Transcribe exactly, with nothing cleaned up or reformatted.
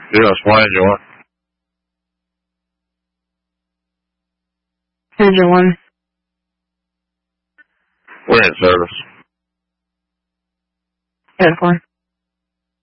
Yes, why did you want? Engine one. We're in service. Uniform.